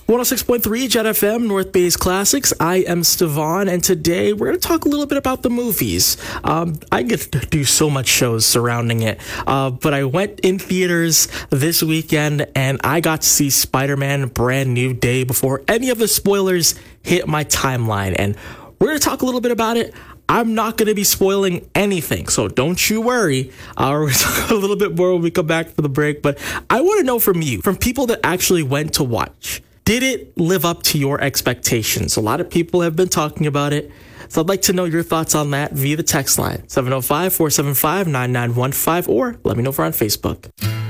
106.3 Jet FM, North Bay's Classics. I am Stevan, and today we're going to talk a little bit about the movies. I get to do so much shows surrounding it, but I went in theaters this weekend, and I got to see Spider-Man Brand New Day before any of the spoilers hit my timeline, and we're going to talk a little bit about it. I'm not going to be spoiling anything, so don't you worry. We're going to talk a little bit more when we come back for the break, but I want to know from you, from people that actually went to watch, did it live up to your expectations? A lot of people have been talking about it, so I'd like to know your thoughts on that via the text line, 705-475-9915, or let me know if we're on Facebook.